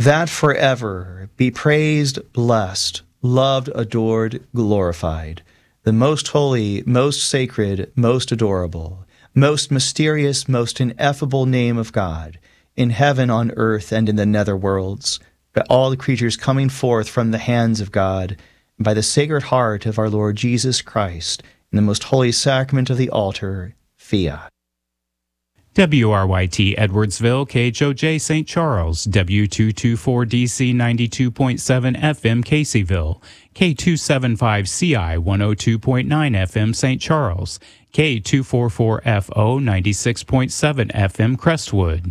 that forever be praised, blessed, loved, adored, glorified, the most holy, most sacred, most adorable, most mysterious, most ineffable name of God, in heaven, on earth, and in the nether worlds, by all the creatures coming forth from the hands of God, and by the Sacred Heart of our Lord Jesus Christ, in the most holy sacrament of the altar, fiat. WRYT Edwardsville, KHOJ St. Charles, W224DC 92.7 FM Caseyville, K275CI 102.9 FM St. Charles, K244FO 96.7 FM Crestwood.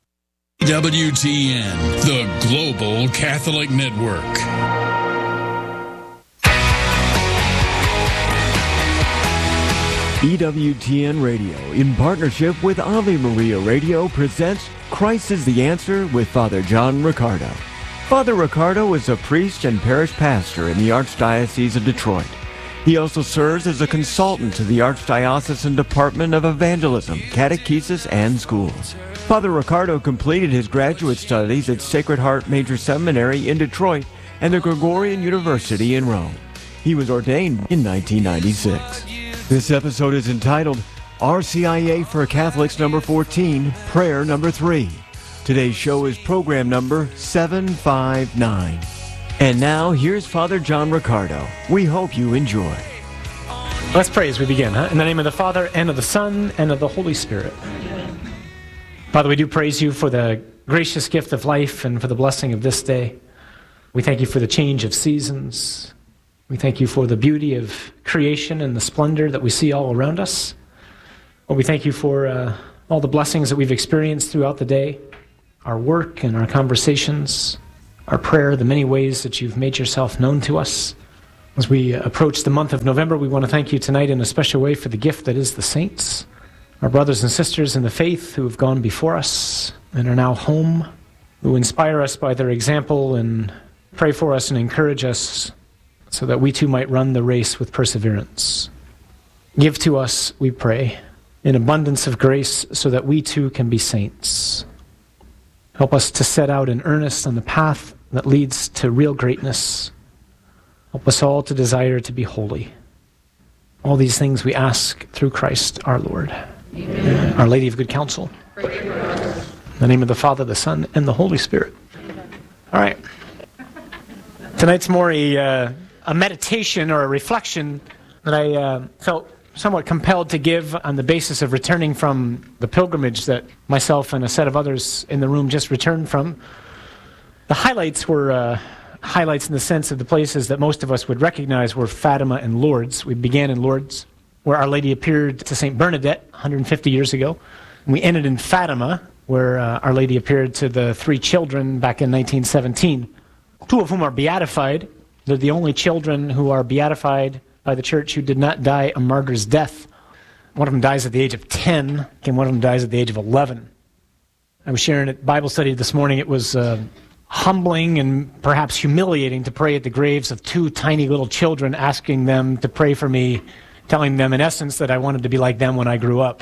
WTN, the Global Catholic Network. EWTN Radio, in partnership with Ave Maria Radio, presents Christ is the Answer with Father John Riccardo. Father Riccardo is a priest and parish pastor in the Archdiocese of Detroit. He also serves as a consultant to the Archdiocesan Department of Evangelism, Catechesis, and Schools. Father Riccardo completed his graduate studies at Sacred Heart Major Seminary in Detroit and the Gregorian University in Rome. He was ordained in 1996. This episode is entitled RCIA for Catholics number 14, Prayer number 3. Today's show is program number 759. And now, here's Father John Riccardo. We hope you enjoy. Let's pray as we begin, In the name of the Father, and of the Son, and of the Holy Spirit. Father, we do praise you for the gracious gift of life and for the blessing of this day. We thank you for the change of seasons. We thank you for the beauty of creation and the splendor that we see all around us. Lord, we thank you for all the blessings that we've experienced throughout the day, our work and our conversations, our prayer, the many ways that you've made yourself known to us. As we approach the month of November, we want to thank you tonight in a special way for the gift that is the saints, our brothers and sisters in the faith who have gone before us and are now home, who inspire us by their example and pray for us and encourage us, so that we too might run the race with perseverance. Give to us, we pray, an abundance of grace so that we too can be saints. Help us to set out in earnest on the path that leads to real greatness. Help us all to desire to be holy. All these things we ask through Christ our Lord. Amen. Our Lady of Good Counsel. In the name of the Father, the Son, and the Holy Spirit. All right. Tonight's more a meditation or a reflection that I felt somewhat compelled to give on the basis of returning from the pilgrimage that myself and a set of others in the room just returned from. The highlights were highlights in the sense of the places that most of us would recognize were Fatima and Lourdes. We began in Lourdes, where Our Lady appeared to St. Bernadette 150 years ago. And we ended in Fatima, where Our Lady appeared to the 3 children back in 1917, 2 of whom are beatified. They're the only children who are beatified by the church who did not die a martyr's death. One of them dies at the age of 10, and one of them dies at the age of 11. I was sharing at Bible study this morning. It was humbling and perhaps humiliating to pray at the graves of 2 tiny little children, asking them to pray for me, telling them in essence that I wanted to be like them when I grew up.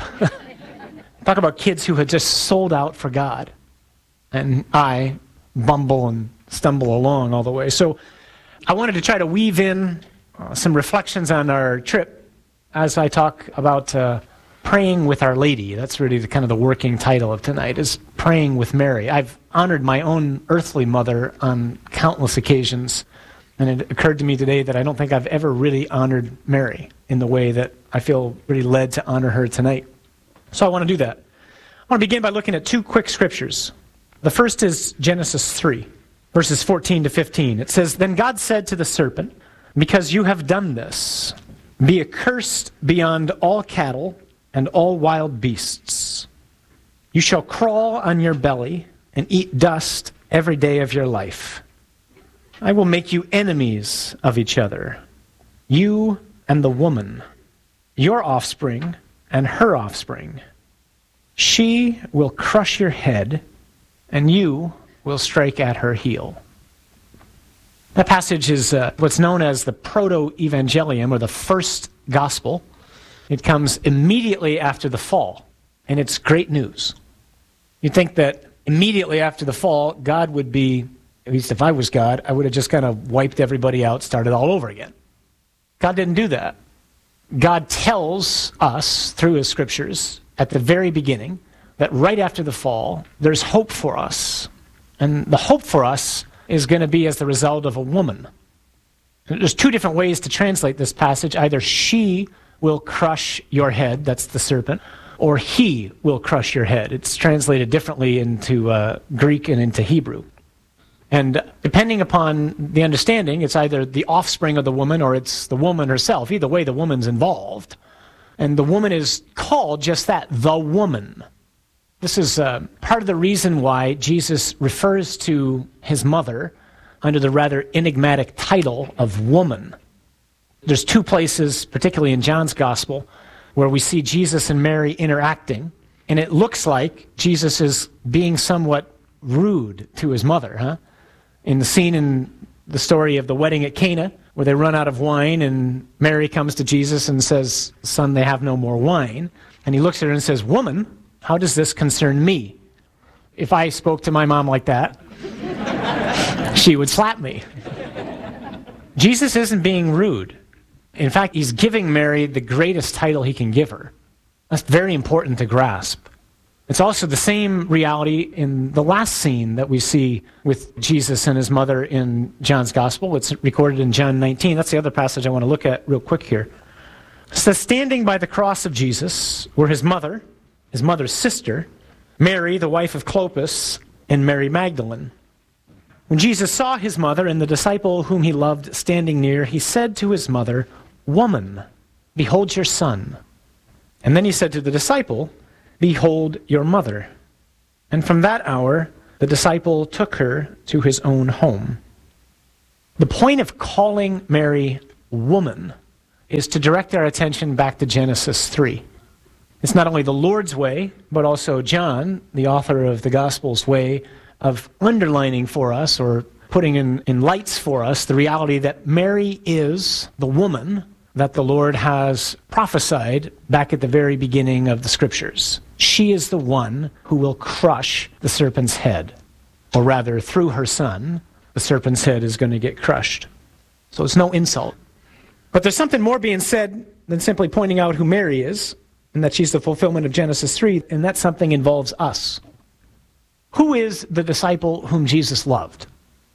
Talk about kids who had just sold out for God. And I bumble and stumble along all the way. So I wanted to try to weave in some reflections on our trip as I talk about praying with Our Lady. That's really the kind of the working title of tonight, is praying with Mary. I've honored my own earthly mother on countless occasions, and it occurred to me today that I don't think I've ever really honored Mary in the way that I feel really led to honor her tonight. So I want to do that. I want to begin by looking at 2 quick scriptures. The first is Genesis 3. Verses 14 to 15. It says, "Then God said to the serpent, because you have done this, be accursed beyond all cattle and all wild beasts. You shall crawl on your belly and eat dust every day of your life. I will make you enemies of each other, you and the woman, your offspring and her offspring. She will crush your head, and you will strike at her heel." That passage is what's known as the Proto-Evangelium, or the first gospel. It comes immediately after the fall, and it's great news. You'd think that immediately after the fall, God would be At least if I was God, I would have just kind of wiped everybody out, started all over again. God didn't do that. God tells us through his scriptures at the very beginning that right after the fall, there's hope for us. And the hope for us is going to be as the result of a woman. There's two different ways to translate this passage. Either she will crush your head, that's the serpent, or he will crush your head. It's translated differently into Greek and into Hebrew. And depending upon the understanding, it's either the offspring of the woman or it's the woman herself. Either way, the woman's involved. And the woman is called just that, the woman. This is part of the reason why Jesus refers to his mother under the rather enigmatic title of woman. There's two places, particularly in John's Gospel, where we see Jesus and Mary interacting, and it looks like Jesus is being somewhat rude to his mother, huh? In the scene in the story of the wedding at Cana, where they run out of wine, and Mary comes to Jesus and says, "Son, they have no more wine." And he looks at her and says, "Woman, how does this concern me?" If I spoke to my mom like that, she would slap me. Jesus isn't being rude. In fact, he's giving Mary the greatest title he can give her. That's very important to grasp. It's also the same reality in the last scene that we see with Jesus and his mother in John's Gospel. It's recorded in John 19. That's the other passage I want to look at real quick here. It says, standing by the cross of Jesus were his mother's sister, Mary, the wife of Clopas, and Mary Magdalene. When Jesus saw his mother and the disciple whom he loved standing near, he said to his mother, "Woman, behold your son." And then he said to the disciple, "Behold your mother." And from that hour, the disciple took her to his own home. The point of calling Mary woman is to direct our attention back to Genesis 3. It's not only the Lord's way, but also John, the author of the Gospel's way of underlining for us or putting in lights for us the reality that Mary is the woman that the Lord has prophesied back at the very beginning of the Scriptures. She is the one who will crush the serpent's head. Or rather, through her son, the serpent's head is going to get crushed. So it's no insult. But there's something more being said than simply pointing out who Mary is, and that she's the fulfillment of Genesis 3, and that something involves us. Who is the disciple whom Jesus loved?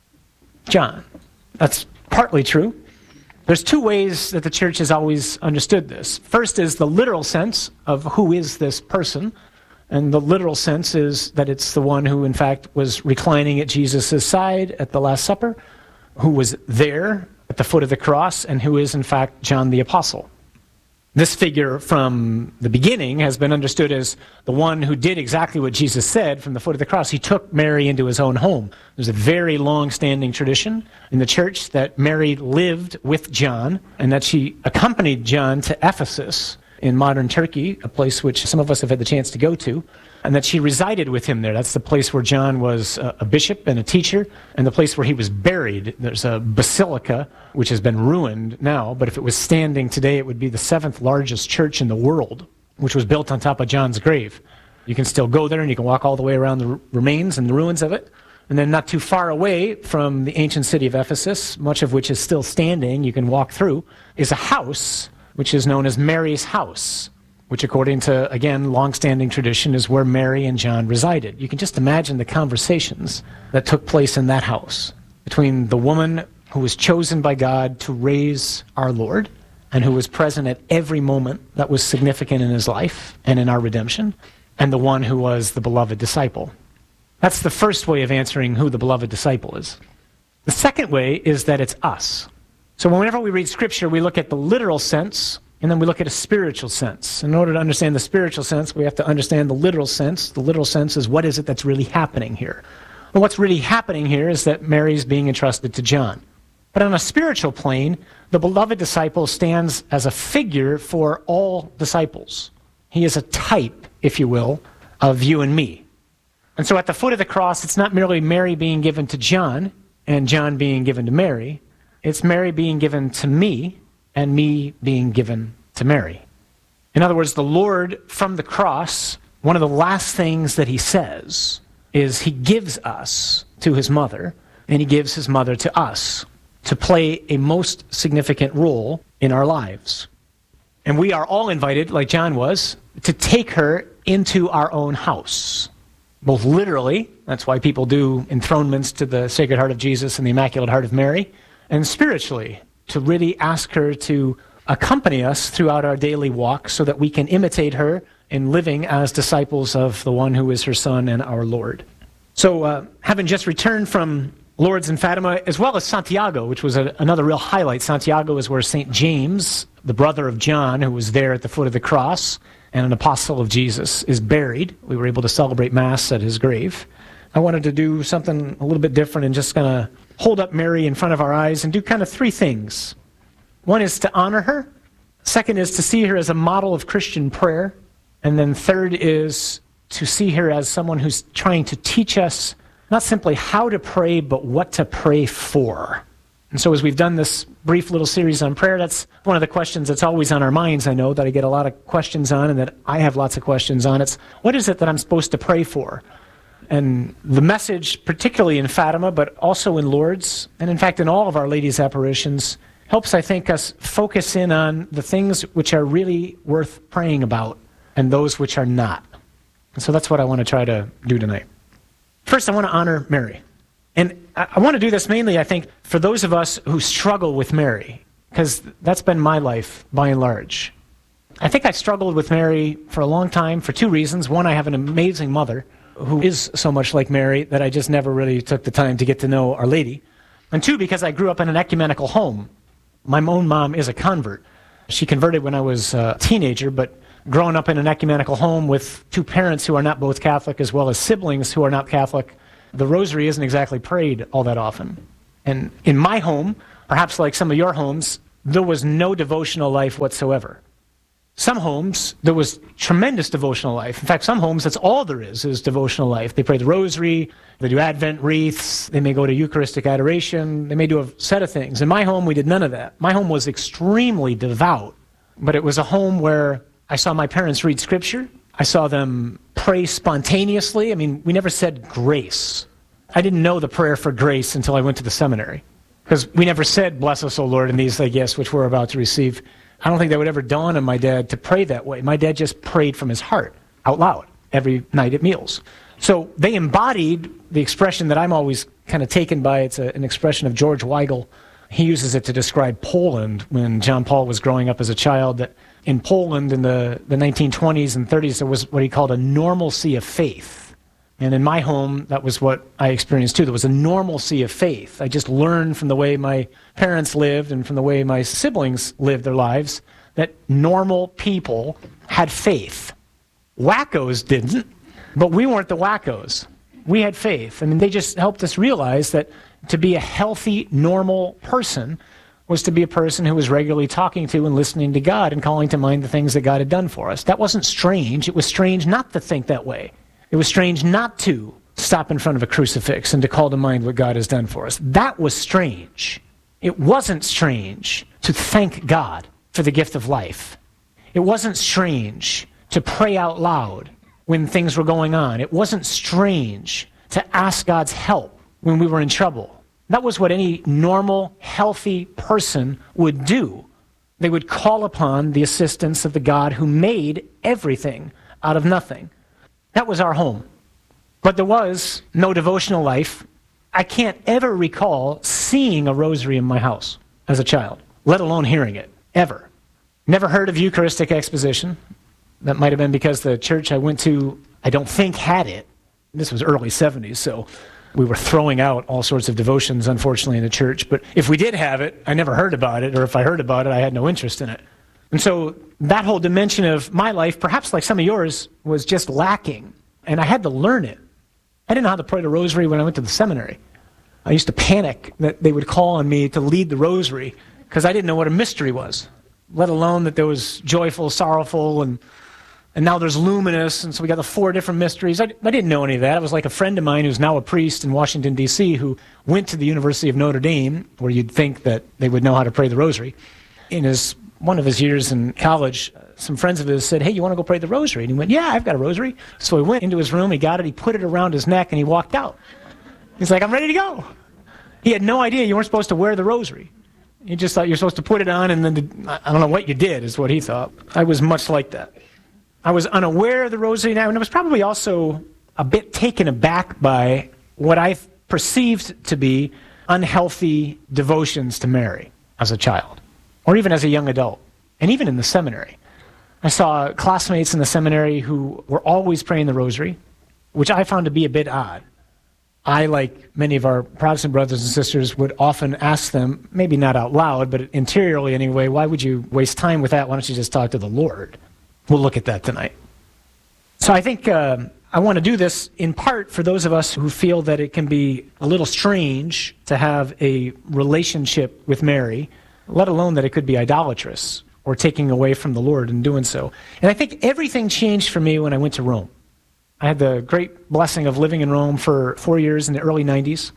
John. That's partly true. There's two ways that the church has always understood this. First is the literal sense of who is this person, and the literal sense is that it's the one who, in fact, was reclining at Jesus' side at the Last Supper, who was there at the foot of the cross, and who is, in fact, John the Apostle. This figure from the beginning has been understood as the one who did exactly what Jesus said from the foot of the cross. He took Mary into his own home. There's a very long-standing tradition in the church that Mary lived with John and that she accompanied John to Ephesus in modern Turkey, a place which some of us have had the chance to go to, and that she resided with him there. That's the place where John was a bishop and a teacher, and the place where he was buried. There's a basilica, which has been ruined now, but if it was standing today, it would be the 7th largest church in the world, which was built on top of John's grave. You can still go there, and you can walk all the way around the remains and the ruins of it. And then not too far away from the ancient city of Ephesus, much of which is still standing, you can walk through, is a house, which is known as Mary's house, which according to, again, long-standing tradition is where Mary and John resided. You can just imagine the conversations that took place in that house between the woman who was chosen by God to raise our Lord and who was present at every moment that was significant in his life and in our redemption, and the one who was the beloved disciple. That's the first way of answering who the beloved disciple is. The second way is that it's us. So whenever we read Scripture, we look at the literal sense, and then we look at a spiritual sense. In order to understand the spiritual sense, we have to understand the literal sense. The literal sense is, what is it that's really happening here? Well, what's really happening here is that Mary's being entrusted to John. But on a spiritual plane, the beloved disciple stands as a figure for all disciples. He is a type, if you will, of you and me. And so at the foot of the cross, it's not merely Mary being given to John and John being given to Mary. It's Mary being given to me and me being given to Mary. In other words, the Lord from the cross, one of the last things that he says is he gives us to his mother and he gives his mother to us to play a most significant role in our lives. And we are all invited, like John was, to take her into our own house. Both literally, that's why people do enthronements to the Sacred Heart of Jesus and the Immaculate Heart of Mary, and spiritually, to really ask her to accompany us throughout our daily walk so that we can imitate her in living as disciples of the one who is her Son and our Lord. So, having just returned from Lourdes and Fatima, as well as Santiago, which was another real highlight. Santiago is where St. James, the brother of John, who was there at the foot of the cross, and an apostle of Jesus, is buried. We were able to celebrate Mass at his grave. I wanted to do something a little bit different and just kind of hold up Mary in front of our eyes and do kind of three things. One is to honor her. Second is to see her as a model of Christian prayer. And then third is to see her as someone who's trying to teach us not simply how to pray, but what to pray for. And so as we've done this brief little series on prayer, that's one of the questions that's always on our minds, I know, that I get a lot of questions on and that I have lots of questions on. It's, what is it that I'm supposed to pray for? And the message, particularly in Fatima, but also in Lourdes, and in fact in all of Our Lady's apparitions, helps, I think, us focus in on the things which are really worth praying about and those which are not. And so that's what I want to try to do tonight. First, I want to honor Mary. And I want to do this mainly, I think, for those of us who struggle with Mary, because that's been my life, by and large. I think I struggled with Mary for a long time for two reasons. One, I have an amazing mother who is so much like Mary that I just never really took the time to get to know Our Lady. And two, because I grew up in an ecumenical home. My own mom is a convert. She converted when I was a teenager, but growing up in an ecumenical home with two parents who are not both Catholic, as well as siblings who are not Catholic, the rosary isn't exactly prayed all that often. And in my home, perhaps like some of your homes, there was no devotional life whatsoever. Some homes, there was tremendous devotional life. In fact, some homes, that's all there is devotional life. They pray the rosary, they do Advent wreaths, they may go to Eucharistic adoration, they may do a set of things. In my home, we did none of that. My home was extremely devout, but it was a home where I saw my parents read Scripture. I saw them pray spontaneously. I mean, we never said grace. I didn't know the prayer for grace until I went to the seminary, because we never said, bless us, O Lord, and these gifts which we're about to receive. I don't think that would ever dawn on my dad to pray that way. My dad just prayed from his heart, out loud, every night at meals. So they embodied the expression that I'm always kind of taken by. It's an expression of George Weigel. He uses it to describe Poland when John Paul was growing up as a child, that in Poland in the 1920s and 30s, there was what he called a normalcy of faith. And in my home, that was what I experienced too. There was a normalcy of faith. I just learned from the way my parents lived and from the way my siblings lived their lives that normal people had faith. Wackos didn't, but we weren't the wackos. We had faith. I mean, they just helped us realize that to be a healthy, normal person was to be a person who was regularly talking to and listening to God and calling to mind the things that God had done for us. That wasn't strange. It was strange not to think that way. It was strange not to stop in front of a crucifix and to call to mind what God has done for us. That was strange. It wasn't strange to thank God for the gift of life. It wasn't strange to pray out loud when things were going on. It wasn't strange to ask God's help when we were in trouble. That was what any normal, healthy person would do. They would call upon the assistance of the God who made everything out of nothing. That was our home. But there was no devotional life. I can't ever recall seeing a rosary in my house as a child, let alone hearing it, ever. Never heard of Eucharistic exposition. That might have been because the church I went to, I don't think, had it. This was early 70s, so we were throwing out all sorts of devotions, unfortunately, in the church. But if we did have it, I never heard about it, or if I heard about it, I had no interest in it. And so that whole dimension of my life, perhaps like some of yours, was just lacking. And I had to learn it. I didn't know how to pray the rosary when I went to the seminary. I used to panic that they would call on me to lead the rosary because I didn't know what a mystery was, let alone that there was joyful, sorrowful, and now there's luminous, and so we got the 4 different mysteries. I didn't know any of that. It was like a friend of mine who's now a priest in Washington, D.C., who went to the University of Notre Dame, where you'd think that they would know how to pray the rosary. In one of his years in college, some friends of his said, hey, you want to go pray the rosary? And he went, yeah, I've got a rosary. So he went into his room, he got it, he put it around his neck, and he walked out. He's like, I'm ready to go. He had no idea you weren't supposed to wear the rosary. He just thought you're supposed to put it on, and then I don't know what you did, is what he thought. I was much like that. I was unaware of the rosary now, and I was probably also a bit taken aback by what I perceived to be unhealthy devotions to Mary as a child, or even as a young adult, and even in the seminary. I saw classmates in the seminary who were always praying the rosary, which I found to be a bit odd. I, like many of our Protestant brothers and sisters, would often ask them, maybe not out loud, but interiorly anyway, why would you waste time with that? Why don't you just talk to the Lord? We'll look at that tonight. So I think I want to do this in part for those of us who feel that it can be a little strange to have a relationship with Mary, let alone that it could be idolatrous or taking away from the Lord in doing so. And I think everything changed for me when I went to Rome. I had the great blessing of living in Rome for 4 years in the early 90s.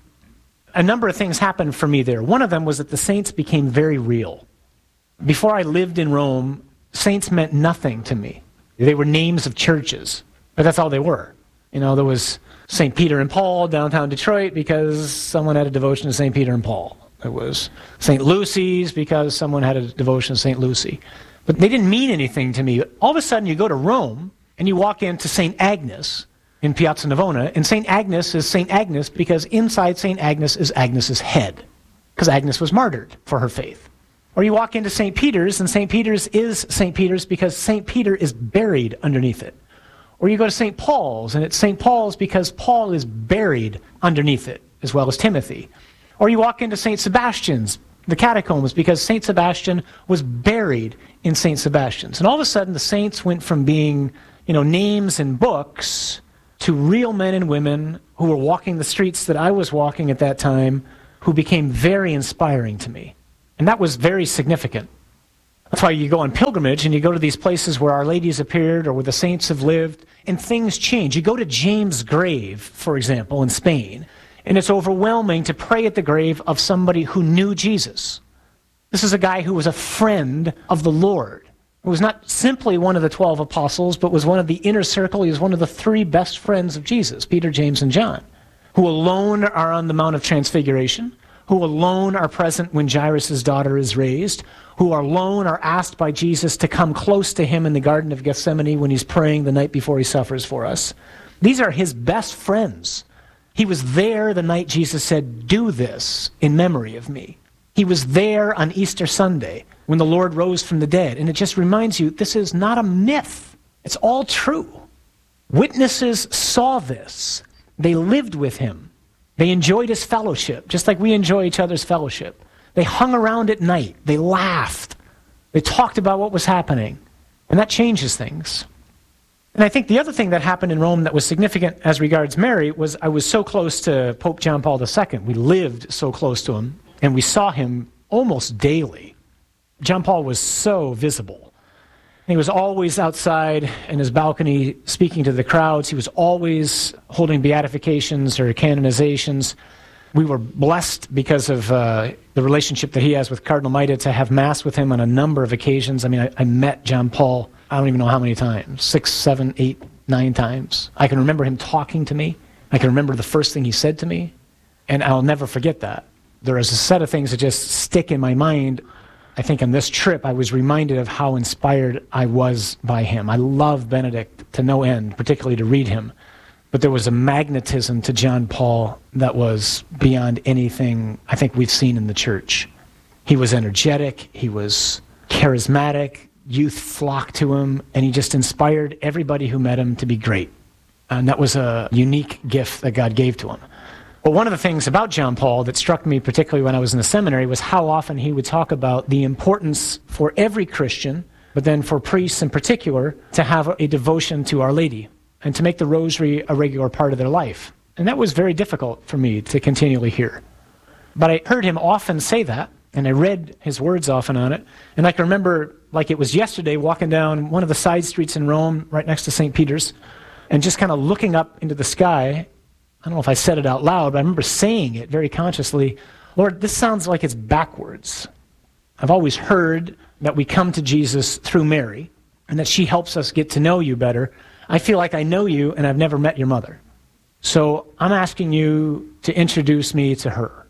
A number of things happened for me there. One of them was that the saints became very real. Before I lived in Rome, saints meant nothing to me. They were names of churches, but that's all they were. You know, there was St. Peter and Paul downtown Detroit because someone had a devotion to St. Peter and Paul. There was St. Lucy's because someone had a devotion to St. Lucy. But they didn't mean anything to me. All of a sudden, you go to Rome, and you walk into St. Agnes in Piazza Navona, and St. Agnes is St. Agnes because inside St. Agnes is Agnes's head, because Agnes was martyred for her faith. Or you walk into St. Peter's, and St. Peter's is St. Peter's because St. Peter is buried underneath it. Or you go to St. Paul's, and it's St. Paul's because Paul is buried underneath it, as well as Timothy. Or you walk into St. Sebastian's, the catacombs, because St. Sebastian was buried in St. Sebastian's. And all of a sudden, the saints went from being, names in books to real men and women who were walking the streets that I was walking at that time, who became very inspiring to me. And that was very significant. That's why you go on pilgrimage and you go to these places where Our Lady's appeared or where the saints have lived, and things change. You go to James' grave, for example, in Spain, and it's overwhelming to pray at the grave of somebody who knew Jesus. This is a guy who was a friend of the Lord, who was not simply one of the 12 apostles, but was one of the inner circle. He was one of the 3 best friends of Jesus, Peter, James, and John, who alone are on the Mount of Transfiguration, who alone are present when Jairus' daughter is raised, who alone are asked by Jesus to come close to him in the Garden of Gethsemane when he's praying the night before he suffers for us. These are his best friends. He was there the night Jesus said, "Do this in memory of me." He was there on Easter Sunday when the Lord rose from the dead. And it just reminds you, this is not a myth. It's all true. Witnesses saw this. They lived with him. They enjoyed his fellowship, just like we enjoy each other's fellowship. They hung around at night. They laughed. They talked about what was happening. And that changes things. And I think the other thing that happened in Rome that was significant as regards Mary was I was so close to Pope John Paul II. We lived so close to him, and we saw him almost daily. John Paul was so visible. He was always outside in his balcony speaking to the crowds. He was always holding beatifications or canonizations. We were blessed because of the relationship that he has with Cardinal Maida to have Mass with him on a number of occasions. I mean, I met John Paul, I don't even know how many times, 6, 7, 8, 9 times. I can remember him talking to me. I can remember the first thing he said to me, and I'll never forget that. There is a set of things that just stick in my mind. I think on this trip, I was reminded of how inspired I was by him. I love Benedict to no end, particularly to read him. But there was a magnetism to John Paul that was beyond anything I think we've seen in the church. He was energetic. He was charismatic. Youth flocked to him, and he just inspired everybody who met him to be great. And that was a unique gift that God gave to him. But one of the things about John Paul that struck me, particularly when I was in the seminary, was how often he would talk about the importance for every Christian, but then for priests in particular, to have a devotion to Our Lady and to make the rosary a regular part of their life. And that was very difficult for me to continually hear. But I heard him often say that, and I read his words often on it. And I can remember, like it was yesterday, walking down one of the side streets in Rome, right next to St. Peter's, and just kind of looking up into the sky. I don't know if I said it out loud, but I remember saying it very consciously, "Lord, this sounds like it's backwards. I've always heard that we come to Jesus through Mary, and that she helps us get to know you better. I feel like I know you, and I've never met your mother. So I'm asking you to introduce me to her."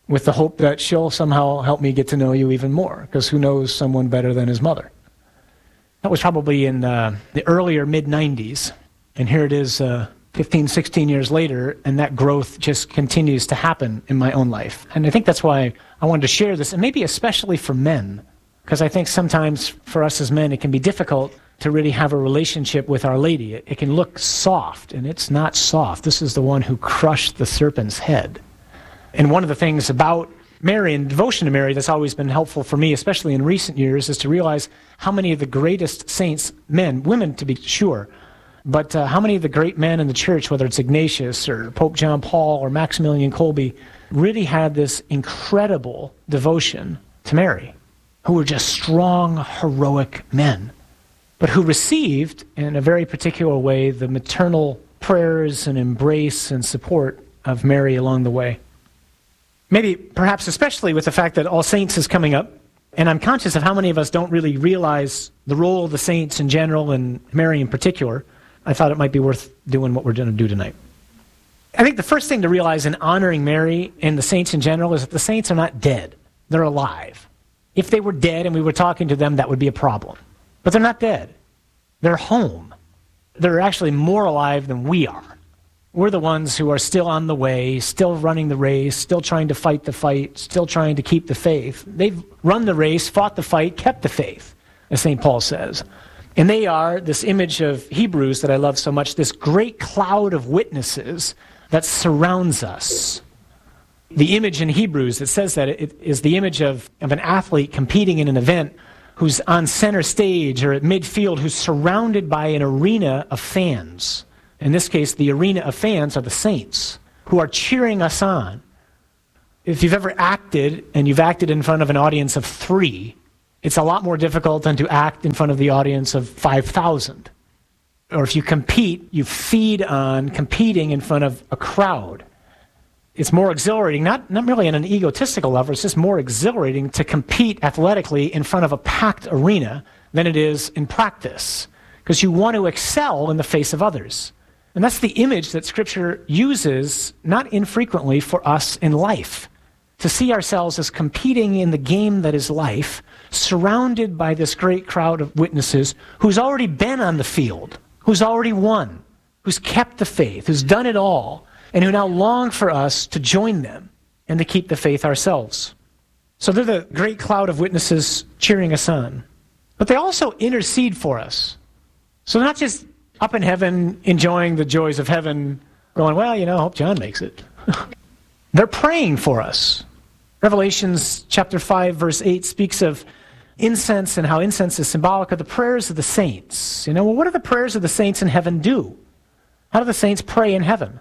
with the hope that she'll somehow help me get to know you even more, because who knows someone better than his mother? That was probably in the earlier mid-90s, and here it is 15, 16 years later, and that growth just continues to happen in my own life. And I think that's why I wanted to share this, and maybe especially for men, because I think sometimes for us as men it can be difficult to really have a relationship with Our Lady. It can look soft, and it's not soft. This is the one who crushed the serpent's head. And one of the things about Mary and devotion to Mary that's always been helpful for me, especially in recent years, is to realize how many of the greatest saints, men, women to be sure, but how many of the great men in the church, whether it's Ignatius or Pope John Paul or Maximilian Kolbe, really had this incredible devotion to Mary, who were just strong, heroic men, but who received, in a very particular way, the maternal prayers and embrace and support of Mary along the way. Maybe, perhaps especially with the fact that All Saints is coming up, and I'm conscious of how many of us don't really realize the role of the saints in general and Mary in particular, I thought it might be worth doing what we're going to do tonight. I think the first thing to realize in honoring Mary and the saints in general is that the saints are not dead. They're alive. If they were dead and we were talking to them, that would be a problem. But they're not dead. They're home. They're actually more alive than we are. We're the ones who are still on the way, still running the race, still trying to fight the fight, still trying to keep the faith. They've run the race, fought the fight, kept the faith, as St. Paul says. And they are this image of Hebrews that I love so much, this great cloud of witnesses that surrounds us. The image in Hebrews that says that it is the image of an athlete competing in an event who's on center stage or at midfield, who's surrounded by an arena of fans. In this case, the arena of fans are the saints who are cheering us on. If you've ever acted, and you've acted in front of an audience of 3, it's a lot more difficult than to act in front of the audience of 5,000. Or if you compete, you feed on competing in front of a crowd. It's more exhilarating, not really on an egotistical level, it's just more exhilarating to compete athletically in front of a packed arena than it is in practice, because you want to excel in the face of others. And that's the image that Scripture uses not infrequently for us in life, to see ourselves as competing in the game that is life, surrounded by this great crowd of witnesses who's already been on the field, who's already won, who's kept the faith, who's done it all, and who now long for us to join them and to keep the faith ourselves. So they're the great cloud of witnesses cheering us on. But they also intercede for us. So not just up in heaven, enjoying the joys of heaven, going, well, I hope John makes it. They're praying for us. Revelations chapter 5, verse 8 speaks of incense and how incense is symbolic of the prayers of the saints. What do the prayers of the saints in heaven do? How do the saints pray in heaven?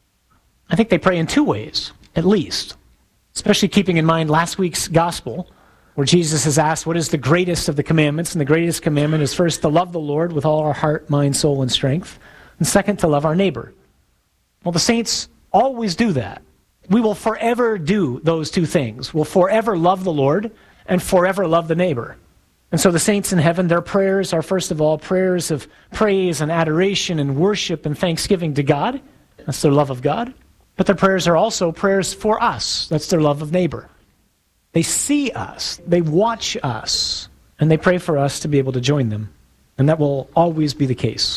I think they pray in 2 ways, at least, especially keeping in mind last week's gospel, where Jesus is asked, what is the greatest of the commandments? And the greatest commandment is first to love the Lord with all our heart, mind, soul, and strength, and second, to love our neighbor. Well, the saints always do that. We will forever do those 2 things. We'll forever love the Lord and forever love the neighbor. And so the saints in heaven, their prayers are first of all prayers of praise and adoration and worship and thanksgiving to God. That's their love of God. But their prayers are also prayers for us. That's their love of neighbor. They see us, they watch us, and they pray for us to be able to join them. And that will always be the case.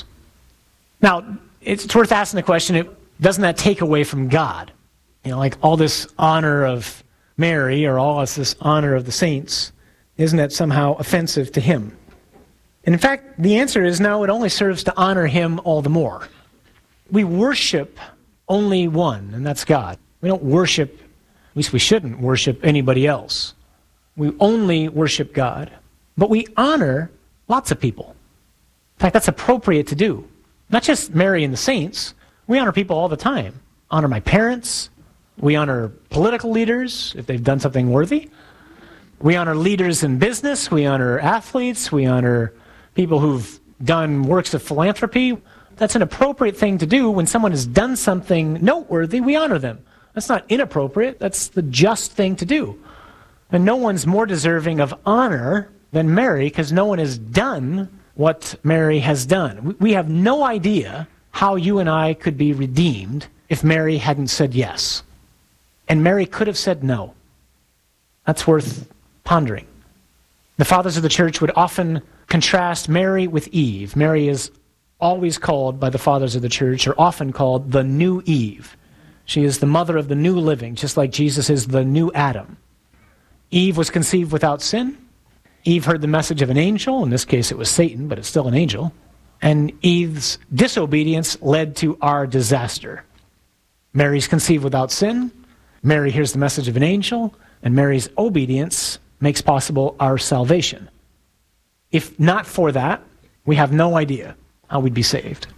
Now, it's worth asking the question, doesn't that take away from God? Like all this honor of Mary or all this honor of the saints, isn't that somehow offensive to him? And in fact, the answer is no, it only serves to honor him all the more. We worship only one, and that's God. We don't worship, at least we shouldn't worship anybody else. We only worship God. But we honor lots of people. In fact, that's appropriate to do. Not just Mary and the saints. We honor people all the time. Honor my parents. We honor political leaders if they've done something worthy. We honor leaders in business. We honor athletes. We honor people who've done works of philanthropy. That's an appropriate thing to do. When someone has done something noteworthy, we honor them. That's not inappropriate. That's the just thing to do. And no one's more deserving of honor than Mary, because no one has done what Mary has done. We have no idea how you and I could be redeemed if Mary hadn't said yes. And Mary could have said no. That's worth pondering. The fathers of the church would often contrast Mary with Eve. Mary is always called by the fathers of the church, or often called the new Eve. She is the mother of the new living, just like Jesus is the new Adam. Eve was conceived without sin. Eve heard the message of an angel. In this case, it was Satan, but it's still an angel. And Eve's disobedience led to our disaster. Mary's conceived without sin. Mary hears the message of an angel, and Mary's obedience makes possible our salvation. If not for that, we have no idea how we'd be saved.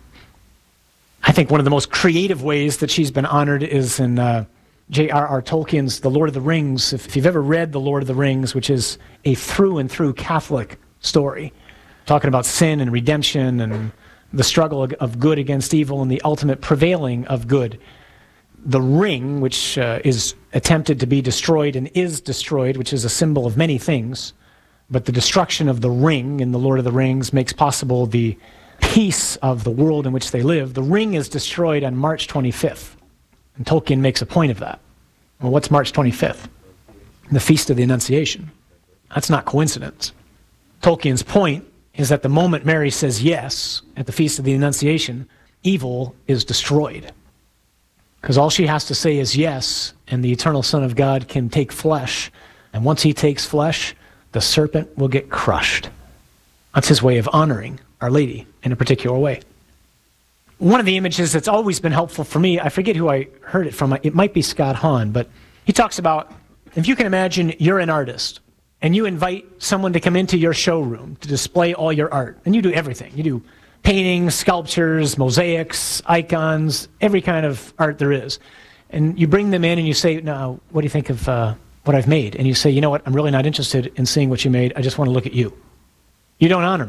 I think one of the most creative ways that she's been honored is in J.R.R. Tolkien's The Lord of the Rings. If you've ever read The Lord of the Rings, which is a through and through Catholic story, talking about sin and redemption and the struggle of good against evil and the ultimate prevailing of good. The ring, which is attempted to be destroyed and is destroyed, which is a symbol of many things, but the destruction of the ring in The Lord of the Rings makes possible the peace of the world in which they live. The ring is destroyed on March 25th, and Tolkien makes a point of that. Well, what's March 25th? The Feast of the Annunciation. That's not coincidence. Tolkien's point is that the moment Mary says yes at the Feast of the Annunciation, evil is destroyed. Because all she has to say is yes, and the eternal Son of God can take flesh. And once he takes flesh, the serpent will get crushed. That's his way of honoring Our Lady in a particular way. One of the images that's always been helpful for me, I forget who I heard it from, it might be Scott Hahn, but he talks about, if you can imagine you're an artist, and you invite someone to come into your showroom to display all your art, and you do everything. You do paintings, sculptures, mosaics, icons, every kind of art there is. And you bring them in and you say, now, what do you think of what I've made? And you say, you know what, I'm really not interested in seeing what you made. I just want to look at you. You don't honor me.